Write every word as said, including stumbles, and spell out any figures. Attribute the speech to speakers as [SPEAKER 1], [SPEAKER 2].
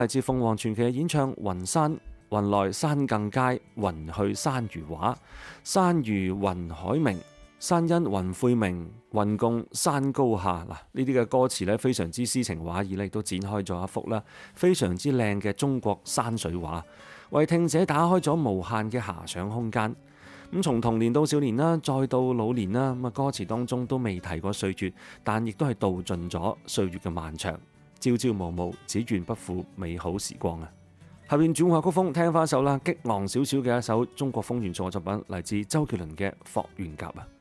[SPEAKER 1] 嚟自鳳凰傳奇嘅演唱《雲山》。雲來山更佳，雲去山如畫。山如雲海明，山因雲晦明，雲共山高下。嗱，呢啲嘅歌詞咧非常之詩情畫意咧，亦都展開咗一幅啦非常之靚嘅中國山水畫，為聽者打開咗無限嘅遐想空間。咁從童年到少年啦，再到老年啦，咁啊歌詞當中都未提過歲月，但亦都係道盡咗歲月嘅漫長。朝朝暮暮，只願不負美好時光啊！下邊轉換下曲風，聽翻一首啦，激昂少少嘅一首中國風元素嘅作品，嚟自周杰倫嘅《霍元甲》啊。